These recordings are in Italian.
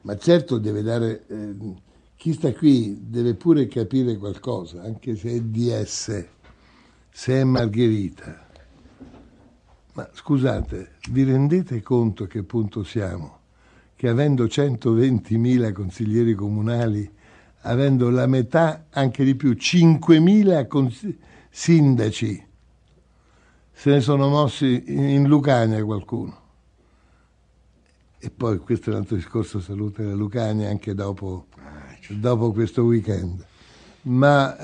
Ma certo deve dare, chi sta qui deve pure capire qualcosa, anche se è DS, se è Margherita. Ma scusate, vi rendete conto a che punto siamo? Che avendo 120.000 consiglieri comunali, avendo la metà, anche di più, 5.000 sindaci, se ne sono mossi in Lucania qualcuno. E poi questo è un altro discorso, salute la Lucania anche dopo questo weekend. Ma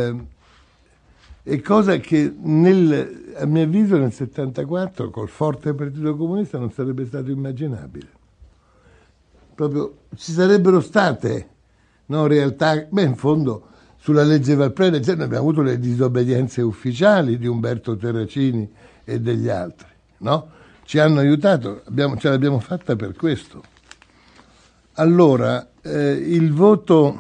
è cosa che a mio avviso nel 74 col forte Partito Comunista non sarebbe stato immaginabile. Proprio ci sarebbero state, no, realtà, in fondo sulla legge Valpreda noi abbiamo avuto le disobbedienze ufficiali di Umberto Terracini e degli altri, no? Ci hanno aiutato, ce l'abbiamo fatta per questo. Allora, il voto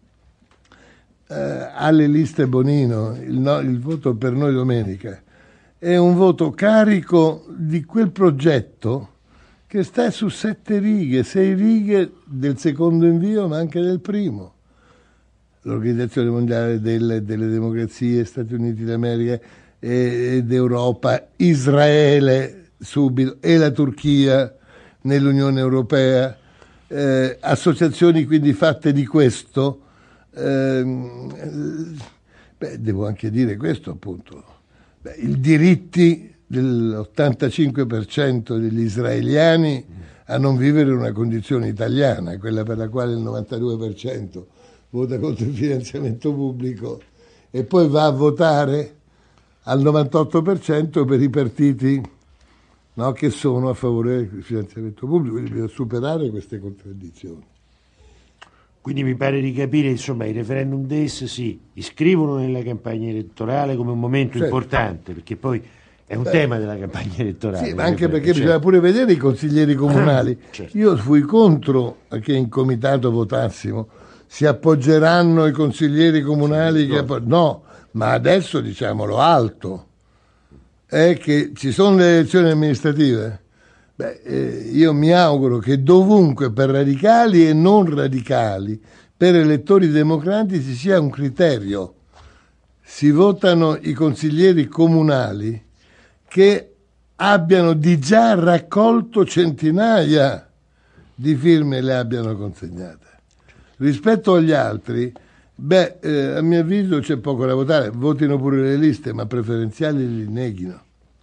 alle liste Bonino, il voto per Noi Domenica, è un voto carico di quel progetto che sta su 7 righe, 6 righe del secondo invio, ma anche del primo. L'Organizzazione Mondiale delle Democrazie, Stati Uniti d'America ed Europa, Israele subito e la Turchia nell'Unione Europea, associazioni quindi fatte di questo. Devo anche dire questo appunto, i diritti dell'85% degli israeliani a non vivere una condizione italiana, quella per la quale il 92% vota contro il finanziamento pubblico e poi va a votare al 98% per i partiti, no, che sono a favore del finanziamento pubblico, quindi bisogna superare queste contraddizioni. Quindi mi pare di capire, insomma, i referendum DES si iscrivono nella campagna elettorale come un momento importante, perché poi è un tema della campagna elettorale. Sì, ma anche perché bisogna pure vedere i consiglieri comunali. Certo. Io fui contro che in comitato votassimo, si appoggeranno i consiglieri comunali no, ma adesso diciamolo alto, è che ci sono le elezioni amministrative. Io mi auguro che dovunque per radicali e non radicali, per elettori democratici sia un criterio. Si votano i consiglieri comunali che abbiano di già raccolto centinaia di firme e le abbiano consegnate. Rispetto agli altri, a mio avviso c'è poco da votare, votino pure le liste, ma preferenziali li neghino.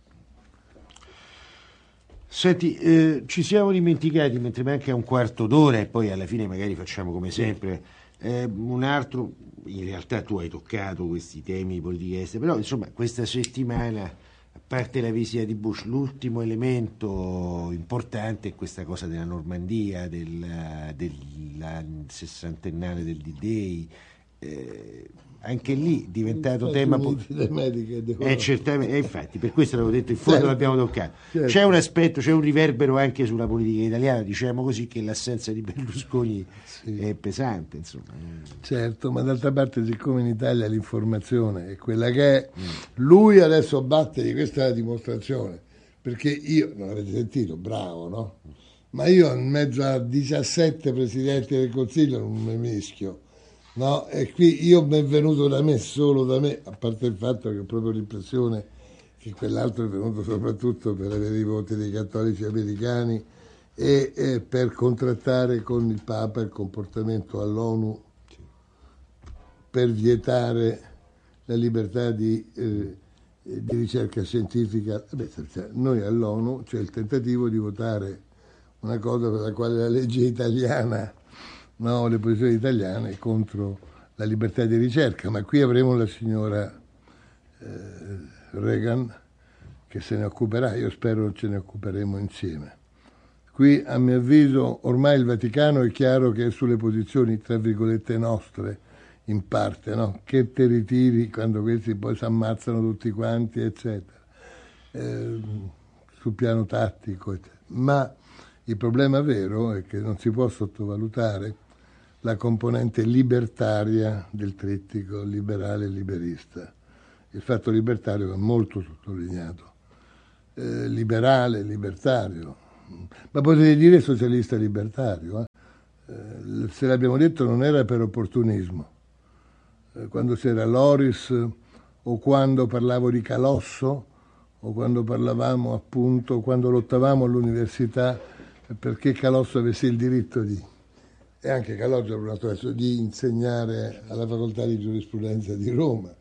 Senti, ci siamo dimenticati, mentre manca un quarto d'ora e poi alla fine magari facciamo come sempre un altro, in realtà tu hai toccato questi temi di politica estera, però insomma questa settimana, a parte la visita di Bush, l'ultimo elemento importante è questa cosa della Normandia, della sessantennale del D-Day. Anche lì è diventato tema certamente, infatti per questo l'avevo detto, in fondo l'abbiamo toccato. C'è un aspetto, c'è un riverbero anche sulla politica italiana, diciamo così, che l'assenza di Berlusconi è pesante, insomma. Certo, ma d'altra parte siccome in Italia l'informazione è quella che è, lui adesso batte, questa è la dimostrazione, perché io, non avete sentito, bravo, no? Ma io in mezzo a 17 presidenti del Consiglio non mi mischio. No, e qui io mi è venuto da me, solo da me, a parte il fatto che ho proprio l'impressione che quell'altro è venuto soprattutto per avere i voti dei cattolici americani e per contrattare con il Papa il comportamento all'ONU per vietare la libertà di ricerca scientifica. Noi all'ONU c'è il tentativo di votare una cosa per la quale la legge italiana, no, le posizioni italiane contro la libertà di ricerca, ma qui avremo la signora Reagan che se ne occuperà, io spero ce ne occuperemo insieme. Qui a mio avviso ormai il Vaticano è chiaro che è sulle posizioni tra virgolette nostre in parte, no? Che te ritiri quando questi poi si ammazzano tutti quanti, eccetera, sul piano tattico, eccetera. Ma il problema vero è che non si può sottovalutare la componente libertaria del trittico liberale e liberista. Il fatto libertario è molto sottolineato. Liberale, libertario, ma potete dire socialista libertario. se l'abbiamo detto non era per opportunismo. Quando c'era Loris o quando parlavo di Calosso o quando parlavamo appunto, quando lottavamo all'università perché Calosso avesse il diritto di, e anche Calogero di insegnare alla facoltà di giurisprudenza di Roma.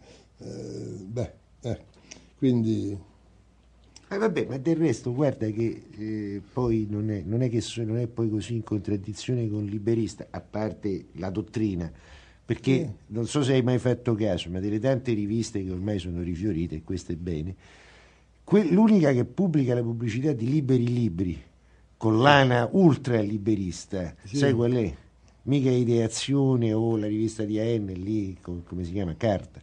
Quindi... vabbè, ma del resto guarda che poi non è poi così in contraddizione con il liberista, a parte la dottrina, perché non so se hai mai fatto caso, ma delle tante riviste che ormai sono rifiorite, e questo è bene, l'unica che pubblica la pubblicità di liberi libri con l'ana ultra liberista, sai qual è? Mica Ideazione o la rivista di AN lì, come si chiama? Carta,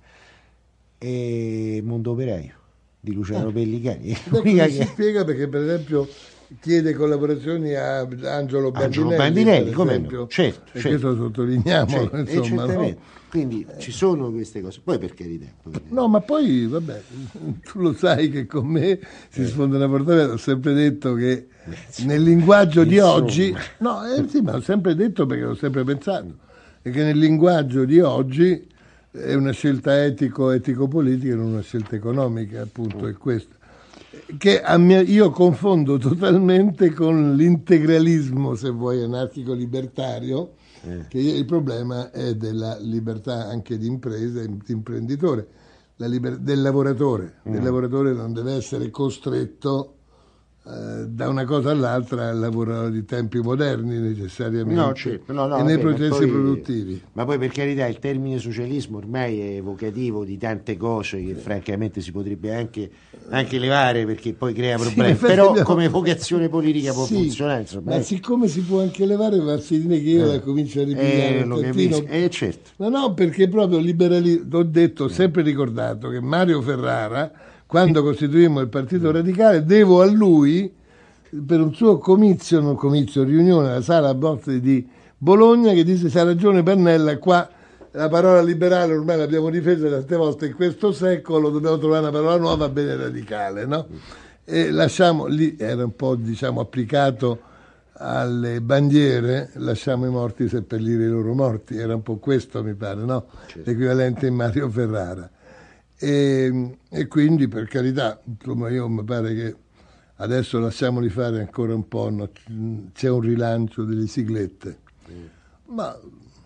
e Mondo Operaio di Luciano Pellicani. Si spiega perché per esempio chiede collaborazioni a Angelo Bandinelli, come no? Certo, questo sottolineiamolo, insomma, no? Quindi ci sono queste cose, poi per carità. No, ma poi vabbè, tu lo sai che con me si sfonda una porta, ho sempre detto che nel linguaggio di oggi, sì, ma ho sempre detto perché l'ho sempre pensato, è che nel linguaggio di oggi è una scelta etico-politica e non una scelta economica, appunto, è questo. Che io confondo totalmente con l'integralismo, se vuoi, anarchico-libertario, che il problema è della libertà anche di impresa e di imprenditore, del lavoratore. Il lavoratore non deve essere costretto da una cosa all'altra al lavoro di tempi moderni necessariamente e nei processi produttivi. Ma poi per carità il termine socialismo ormai è evocativo di tante cose che francamente si potrebbe anche levare perché poi crea problemi, però come vocazione politica può funzionare, insomma. Ma siccome si può anche levare, va a finire che io la comincio a ripigliare un tantino. Certo. No, perché proprio liberalismo, ho detto, ho sempre ricordato che Mario Ferrara, quando costituimmo il Partito Radicale, devo a lui, per un suo riunione alla Sala Bozzi di Bologna, che disse: c'ha ragione Pannella, qua la parola liberale ormai l'abbiamo difesa tante volte in questo secolo, dobbiamo trovare una parola nuova, bene radicale, no? E lasciamo, lì era un po' applicato alle bandiere, lasciamo i morti seppellire i loro morti, era un po' questo, mi pare, no? Certo. L'equivalente in Mario Ferrara. E quindi, per carità, insomma, io mi pare che adesso lasciamoli fare ancora un po', no? C'è un rilancio delle siglette, ma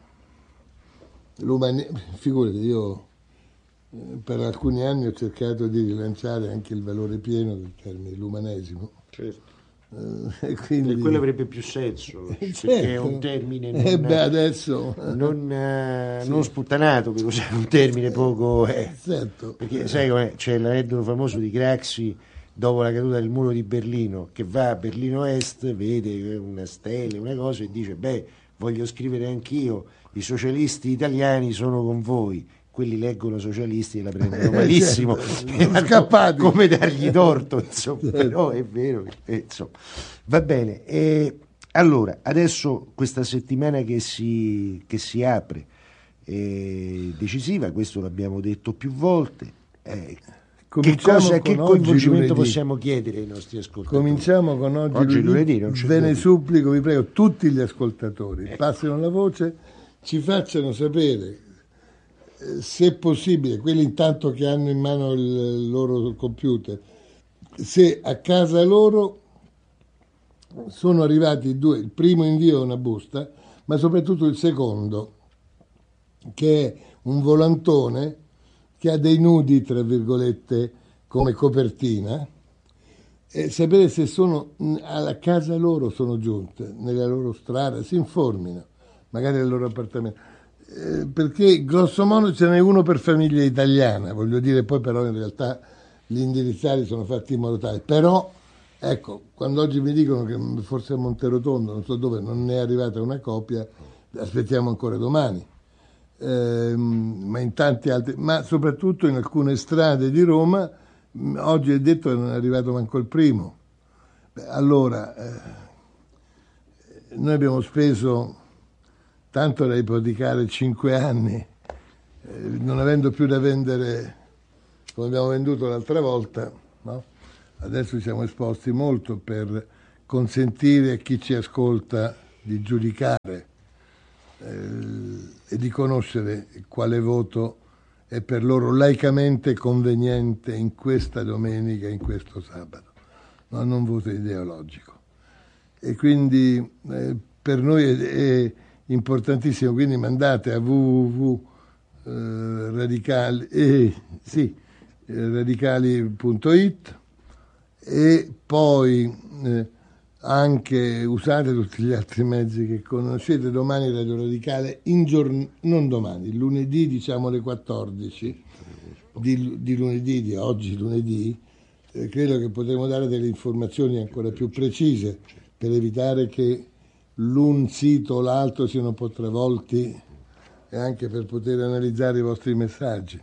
figurati, io per alcuni anni ho cercato di rilanciare anche il valore pieno del termine l'umanesimo. Certo. E quindi... quello avrebbe più senso, perché è un termine adesso... non sputtanato, per usare un termine poco... Certo. Perché sai, c'è l'aneddoto famoso di Craxi dopo la caduta del muro di Berlino, che va a Berlino Est, vede una stella, una cosa, e dice: voglio scrivere anch'io, i socialisti italiani sono con voi. Quelli leggono socialisti e la prendono malissimo, scappati, come dargli torto, insomma. Però è vero, insomma. Va bene. Allora, adesso questa settimana che si apre è decisiva, questo l'abbiamo detto più volte. Che coinvolgimento possiamo chiedere ai nostri ascoltatori? Cominciamo con oggi lunedì. Ve ne supplico, vi prego, tutti gli ascoltatori passino la voce, ci facciano sapere, se possibile, quelli intanto che hanno in mano il loro computer, se a casa loro sono arrivati il primo invio è una busta, ma soprattutto il secondo, che è un volantone che ha dei nudi, tra virgolette, come copertina, e sapere se sono alla casa loro, sono giunte, nella loro strada, si informino, magari nel loro appartamento, perché grosso modo ce n'è uno per famiglia italiana, voglio dire, poi però in realtà gli indirizzati sono fatti in modo tale, però ecco, quando oggi mi dicono che forse a Monterotondo, non so dove, non è arrivata una copia, aspettiamo ancora domani. Ma in tanti altri, ma soprattutto in alcune strade di Roma oggi è detto che non è arrivato manco il primo. Allora noi abbiamo speso tanto da ipotecare 5 anni, non avendo più da vendere come abbiamo venduto l'altra volta, no? Adesso siamo esposti molto per consentire a chi ci ascolta di giudicare e di conoscere quale voto è per loro laicamente conveniente in questa domenica, in questo sabato, ma non voto ideologico. E quindi per noi è importantissimo, quindi mandate a radicali.it e poi anche usate tutti gli altri mezzi che conoscete. Domani Radio Radicale, non domani, lunedì, diciamo alle 14 di lunedì, di oggi lunedì, credo che potremo dare delle informazioni ancora più precise per evitare che l'un sito o l'altro siano un po' travolti, e anche per poter analizzare i vostri messaggi.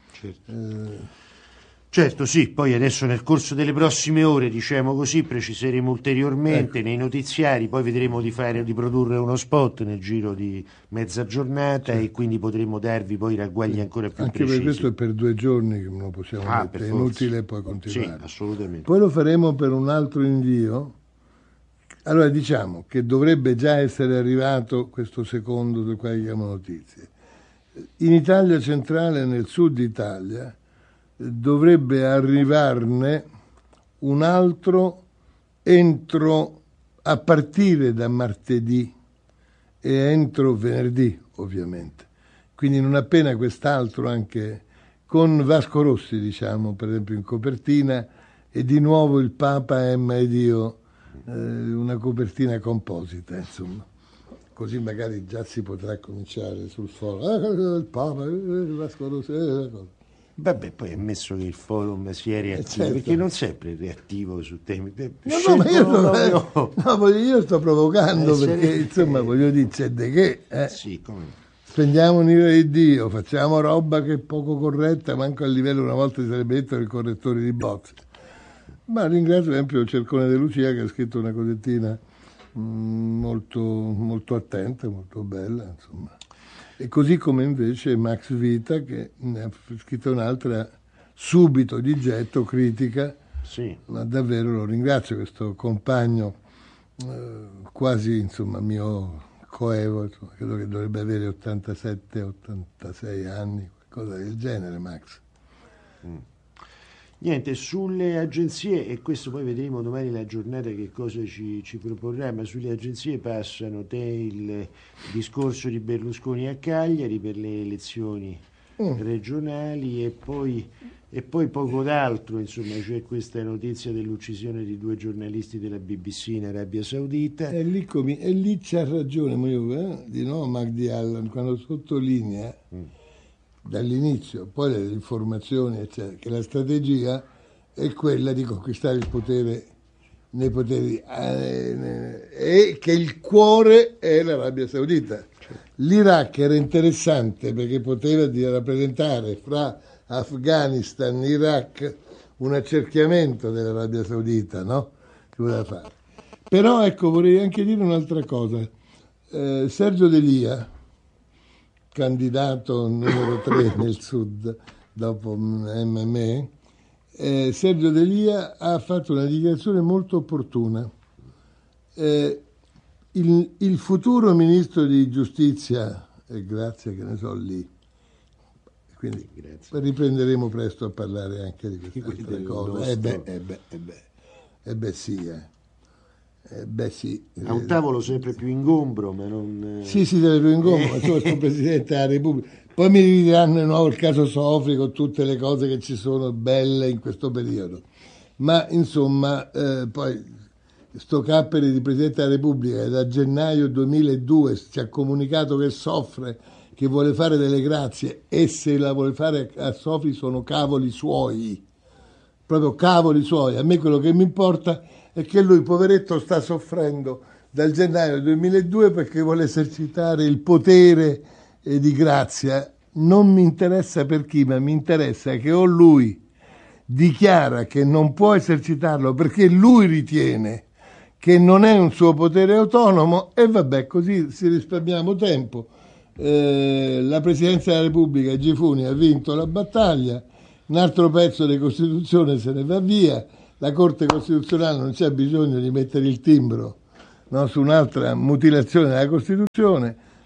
Certo, sì, poi adesso nel corso delle prossime ore, diciamo così, preciseremo ulteriormente nei notiziari, poi vedremo di produrre uno spot nel giro di mezza giornata, e quindi potremo darvi poi ragguagli ancora più anche precisi. Per questo è per 2 giorni che non lo possiamo mettere, è inutile poi continuare. Sì, assolutamente. Poi lo faremo per un altro invio. Allora diciamo che dovrebbe già essere arrivato questo secondo del quale diamo notizie. In Italia centrale e nel sud Italia dovrebbe arrivarne un altro a partire da martedì e entro venerdì, ovviamente. Quindi non appena quest'altro, anche con Vasco Rossi, diciamo, per esempio in copertina, e di nuovo il Papa Emma ed io, una copertina composita, insomma. Così magari già si potrà cominciare sul forum. Il Papa, Vasco Rossi, Vabbè, poi è ammesso che il forum sia reattivo, certo. Perché non sempre è reattivo su temi. No, ma io sto provocando, perché insomma voglio dire, c'è di che. Sì, come Spendiamo un'ira di Dio, facciamo roba che è poco corretta, manco a livello, una volta si sarebbe detto, del correttore di bozze. Ma ringrazio per esempio Cercone De Lucia, che ha scritto una cosettina molto, molto attenta, molto bella, insomma. E così come invece Max Vita, che ne ha scritto un'altra subito di getto, critica, sì. Ma davvero lo ringrazio, questo compagno quasi, insomma, mio coevo, insomma, credo che dovrebbe avere 87-86 anni, qualcosa del genere, Max. Niente, sulle agenzie, e questo poi vedremo domani la giornata che cosa ci proporrà, ma sulle agenzie passano il discorso di Berlusconi a Cagliari per le elezioni regionali, e poi poco d'altro, insomma, c'è questa notizia dell'uccisione di 2 giornalisti della BBC in Arabia Saudita. E lì c'ha ragione, di nuovo Magdi Allan, quando sottolinea dall'inizio, poi le informazioni, eccetera, che la strategia è quella di conquistare il potere nei poteri e che il cuore è l'Arabia Saudita. L'Iraq era interessante perché poteva rappresentare fra Afghanistan e Iraq un accerchiamento dell'Arabia Saudita, no? Che voleva fare. Però ecco, vorrei anche dire un'altra cosa. Sergio D'Elia, candidato numero 3 nel sud dopo MME, Sergio D'Elia ha fatto una dichiarazione molto opportuna. Il futuro ministro di giustizia, grazie che ne so lì, quindi riprenderemo presto a parlare anche di queste cose. Sì. Ha un tavolo sempre più ingombro, ma non... Sì, sempre più ingombro, ma sono il Presidente della Repubblica. Poi mi ridiranno di nuovo il caso Sofri con tutte le cose che ci sono belle in questo periodo. Ma insomma, poi sto Capperi di Presidente della Repubblica, da gennaio 2002 ci ha comunicato che soffre, che vuole fare delle grazie, e se la vuole fare a Sofri sono cavoli suoi, proprio cavoli suoi. A me quello che mi importa è che lui, poveretto, sta soffrendo dal gennaio 2002 perché vuole esercitare il potere di grazia. Non mi interessa per chi, ma mi interessa che o lui dichiara che non può esercitarlo perché lui ritiene che non è un suo potere autonomo, e vabbè, così si risparmiamo tempo. La Presidenza della Repubblica, Gifuni, ha vinto la battaglia, un altro pezzo di Costituzione se ne va via, la Corte Costituzionale non c'è bisogno di mettere il timbro, no, su un'altra mutilazione della Costituzione,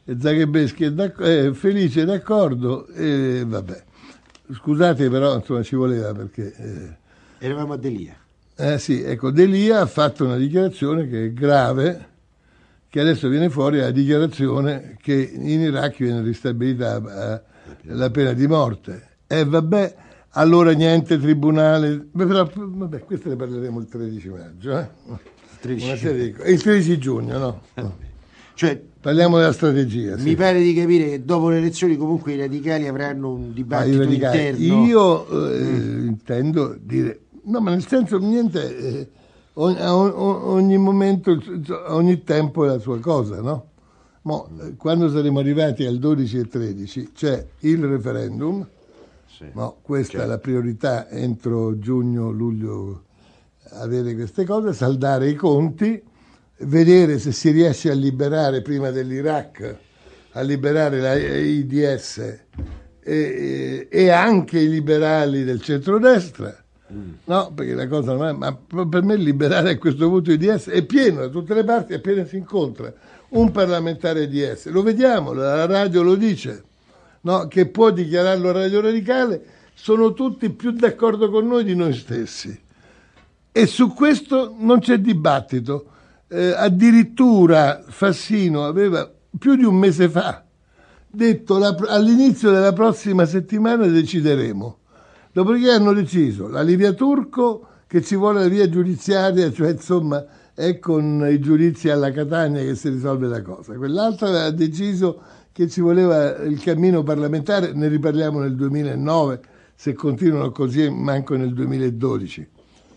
e Zagrebelsky è felice, d'accordo, e vabbè. Scusate, però insomma ci voleva perché... Eravamo a Delia. Sì, ecco, Delia ha fatto una dichiarazione che è grave, che adesso viene fuori la dichiarazione che in Iraq viene ristabilita la pena di morte. E vabbè, allora niente tribunale, però vabbè, questo ne parleremo il 13 maggio. 13 il 13 giugno, no? Cioè, parliamo della strategia. Mi pare di capire che dopo le elezioni comunque i radicali avranno un dibattito interno. Io intendo dire, no, ma nel senso niente, ogni momento, ogni tempo è la sua cosa, no? Quando saremo arrivati al 12 e 13 c'è il referendum, no? Questa è la priorità entro giugno, luglio, avere queste cose, saldare i conti, vedere se si riesce a liberare prima dell'Iraq, a liberare l'AIDS e anche i liberali del centrodestra, no? Perché la cosa non è, ma per me liberare a questo punto l'IDS è pieno da tutte le parti, appena si incontra un parlamentare IDS, lo vediamo, la radio lo dice, no? Che può dichiararlo Radio Radicale, sono tutti più d'accordo con noi di noi stessi. E su questo non c'è dibattito. Addirittura Fassino aveva più di un mese fa detto all'inizio della prossima settimana decideremo. Dopodiché hanno deciso la Livia Turco, che ci vuole la via giudiziaria, cioè insomma è con i giudizi alla Catania che si risolve la cosa. Quell'altra ha deciso che ci voleva il cammino parlamentare, ne riparliamo nel 2009, se continuano così manco nel 2012.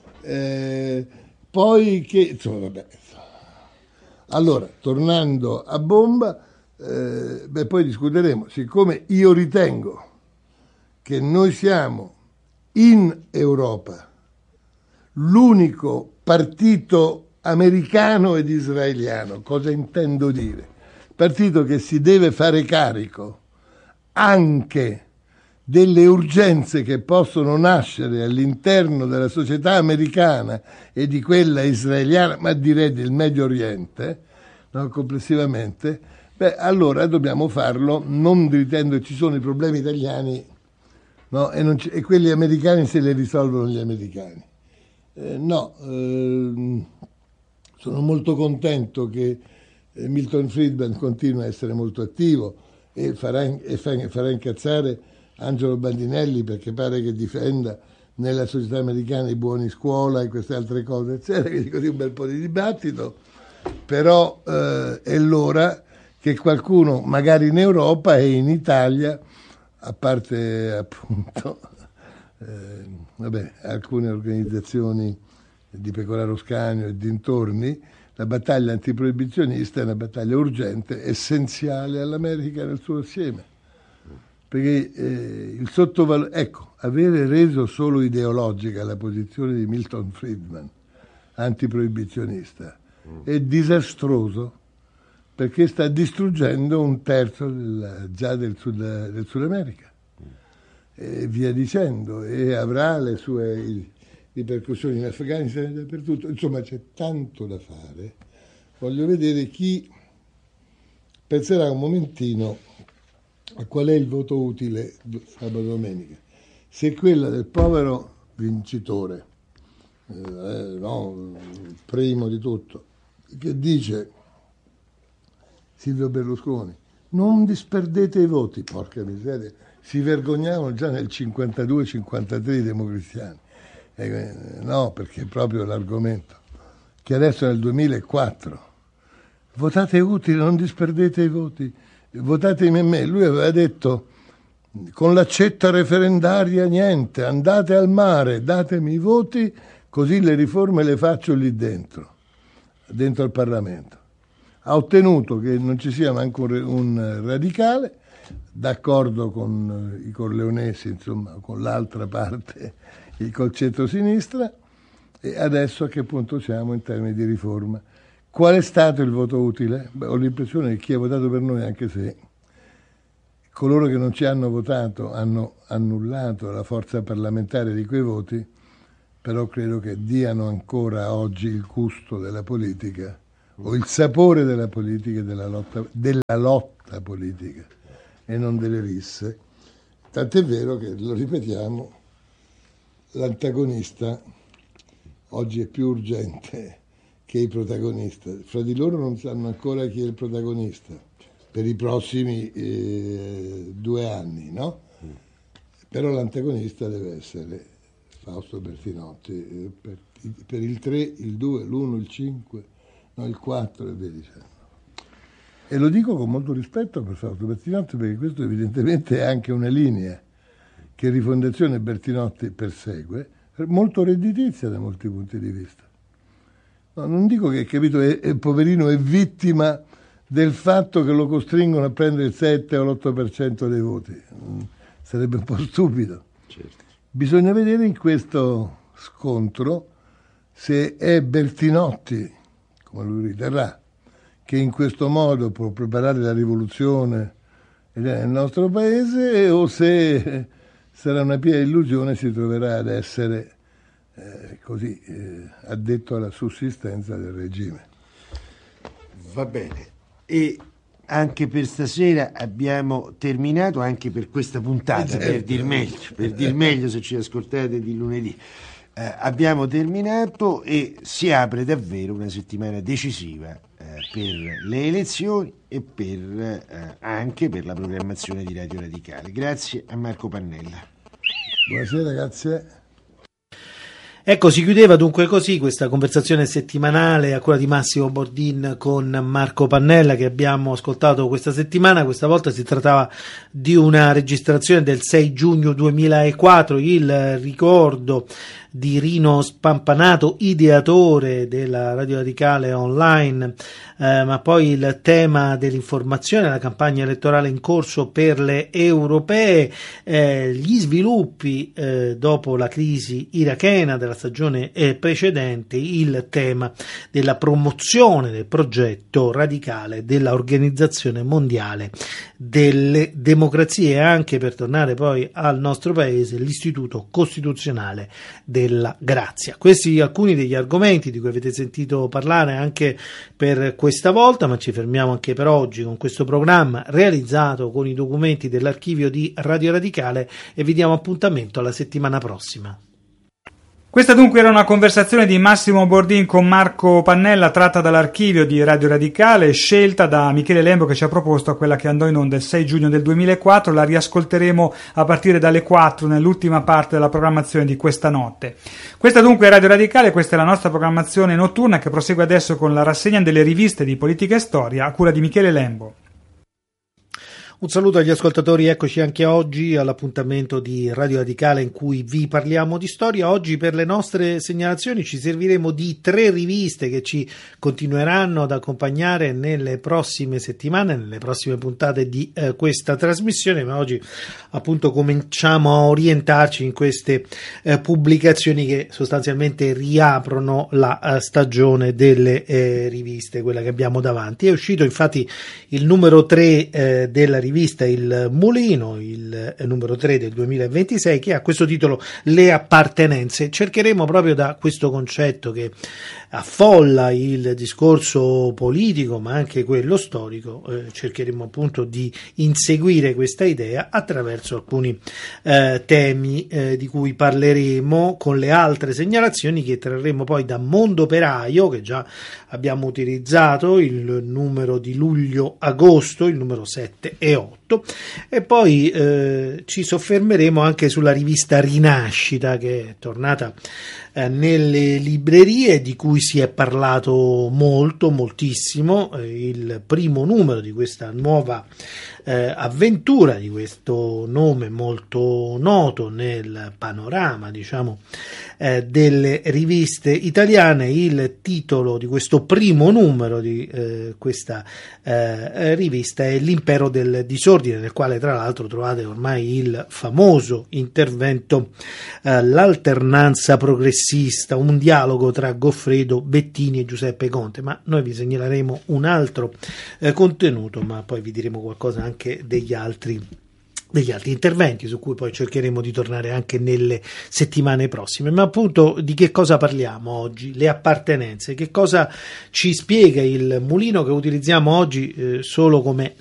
Poi che insomma vabbè. Allora, tornando a bomba, poi discuteremo. Siccome io ritengo che noi siamo in Europa l'unico partito americano ed israeliano, cosa intendo dire? Partito che si deve fare carico anche delle urgenze che possono nascere all'interno della società americana e di quella israeliana, ma direi del Medio Oriente, no, complessivamente, allora dobbiamo farlo non ritenendo che ci sono i problemi italiani, no, e quelli americani se li risolvono gli americani. Sono molto contento che Milton Friedman continua a essere molto attivo e farà incazzare Angelo Bandinelli perché pare che difenda nella società americana i buoni scuola e queste altre cose, eccetera, quindi così un bel po' di dibattito, però è l'ora che qualcuno, magari in Europa e in Italia, a parte appunto alcune organizzazioni di Pecoraro Scanio e dintorni, la battaglia antiproibizionista è una battaglia urgente, essenziale all'America nel suo assieme. Perché avere reso solo ideologica la posizione di Milton Friedman, antiproibizionista, è disastroso perché sta distruggendo un terzo del Sud America e via dicendo, e avrà le sue ripercussioni in Afghanistan e dappertutto. Insomma, c'è tanto da fare. Voglio vedere chi penserà un momentino a qual è il voto utile sabato domenica. Se quella del povero vincitore, primo di tutto, che dice Silvio Berlusconi, non disperdete i voti, porca miseria, si vergognavano già nel 52-53 i democristiani. No, perché è proprio l'argomento, che adesso è nel 2004. Votate utile, non disperdete i voti. Votatemi me. Lui aveva detto con l'accetta referendaria niente, andate al mare, datemi i voti, così le riforme le faccio lì dentro al Parlamento. Ha ottenuto che non ci sia manco un radicale, d'accordo con i corleonesi, insomma, con l'altra parte, col centro-sinistra, e adesso a che punto siamo in termini di riforma. Qual è stato il voto utile? Ho l'impressione che chi ha votato per noi, anche se coloro che non ci hanno votato hanno annullato la forza parlamentare di quei voti, però credo che diano ancora oggi il gusto della politica o il sapore della politica e della lotta la politica e non delle risse. Tant'è vero che, lo ripetiamo, l'antagonista oggi è più urgente che i protagonisti. Fra di loro non sanno ancora chi è il protagonista per i prossimi 2 anni, no? Però l'antagonista deve essere Fausto Bertinotti, per il 3, il 2, l'1, il 5, no, il 4 e via dicendo. E lo dico con molto rispetto per Fausto Bertinotti, perché questo evidentemente è anche una linea che Rifondazione Bertinotti persegue, molto redditizia da molti punti di vista. No, non dico che, capito, poverino è vittima del fatto che lo costringono a prendere il 7 o l'8% dei voti. Sarebbe un po' stupido. Certo. Bisogna vedere in questo scontro se è Bertinotti, come lui riterrà, che in questo modo può preparare la rivoluzione nel nostro paese, o se sarà una pia illusione e si troverà ad essere addetto alla sussistenza del regime. Va bene. E anche per stasera abbiamo terminato, anche per questa puntata, per dir meglio se ci ascoltate di lunedì. Abbiamo terminato e si apre davvero una settimana decisiva per le elezioni e anche per la programmazione di Radio Radicale. Grazie a Marco Pannella. Buonasera, grazie. Ecco, si chiudeva dunque così questa conversazione settimanale a cura di Massimo Bordin con Marco Pannella, che abbiamo ascoltato questa settimana. Questa volta si trattava di una registrazione del 6 giugno 2004, il ricordo di Rino Spampanato, ideatore della Radio Radicale online, ma poi il tema dell'informazione, la campagna elettorale in corso per le europee, gli sviluppi dopo la crisi irachena della stagione precedente, il tema della promozione del progetto radicale della Organizzazione Mondiale delle Democrazie, e anche, per tornare poi al nostro paese, l'Istituto Costituzionale della Grazia. Questi alcuni degli argomenti di cui avete sentito parlare anche per questa volta, ma ci fermiamo anche per oggi con questo programma realizzato con i documenti dell'archivio di Radio Radicale, e vi diamo appuntamento alla settimana prossima. Questa dunque era una conversazione di Massimo Bordin con Marco Pannella, tratta dall'archivio di Radio Radicale, scelta da Michele Lembo, che ci ha proposto quella che andò in onda il 6 giugno del 2004. La riascolteremo a partire dalle 4 nell'ultima parte della programmazione di questa notte. Questa dunque è Radio Radicale, questa è la nostra programmazione notturna, che prosegue adesso con la rassegna delle riviste di politica e storia a cura di Michele Lembo. Un saluto agli ascoltatori, eccoci anche oggi all'appuntamento di Radio Radicale in cui vi parliamo di storia. Oggi per le nostre segnalazioni ci serviremo di 3 riviste che ci continueranno ad accompagnare nelle prossime settimane, nelle prossime puntate di questa trasmissione, ma oggi appunto cominciamo a orientarci in queste pubblicazioni che sostanzialmente riaprono la stagione delle riviste, quella che abbiamo davanti. È uscito infatti il numero 3 della rivista Il Mulino, il numero 3 del 2026, che ha questo titolo Le appartenenze. Cercheremo proprio da questo concetto che affolla il discorso politico ma anche quello storico, cercheremo appunto di inseguire questa idea attraverso alcuni temi di cui parleremo, con le altre segnalazioni che trarremo poi da Mondo Operaio, che già abbiamo utilizzato, il numero di luglio-agosto, il numero 7 e 8, e poi ci soffermeremo anche sulla rivista Rinascita, che è tornata nelle librerie, di cui si è parlato moltissimo. Il primo numero di questa nuova avventura, di questo nome molto noto nel panorama, diciamo, delle riviste italiane. Il titolo di questo primo numero di questa rivista è L'impero del disordine, nel quale tra l'altro trovate ormai il famoso intervento L'alternanza progressista, un dialogo tra Goffredo, Bettini e Giuseppe Conte. Ma noi vi segnaleremo un altro contenuto, ma poi vi diremo qualcosa anche degli altri interventi, su cui poi cercheremo di tornare anche nelle settimane prossime. Ma appunto di che cosa parliamo oggi? Le appartenenze. Che cosa ci spiega il Mulino, che utilizziamo oggi solo come